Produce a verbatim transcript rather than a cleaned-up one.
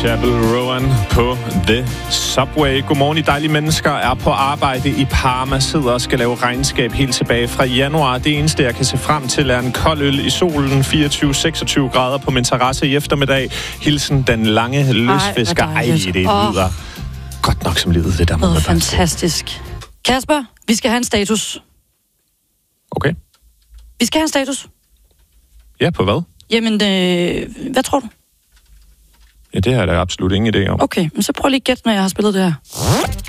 Chapel Rowan på The Subway. Godmorgen, I dejlige mennesker er på arbejde i Parma, sidder og skal lave regnskab helt tilbage fra januar. Det eneste, jeg kan se frem til, er en kold øl i solen, fireogtyve til seksogtyve grader på min terrasse i eftermiddag. Hilsen den lange løsfisker. Ej, det lyder oh. godt nok som livet, det der. Det er fantastisk. Kasper, vi skal have en status. Okay. Vi skal have en status. Ja, på hvad? Jamen, øh, hvad tror du? Ja, det har jeg da absolut ingen idé om. Okay, men så prøv lige at gætte, når jeg har spillet det her.